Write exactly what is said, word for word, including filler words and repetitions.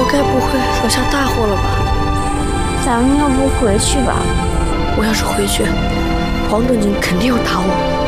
该不会惹下大祸了吧？ 咱们要不回去吧？ 我要是回去，黄顿锦肯定要打我。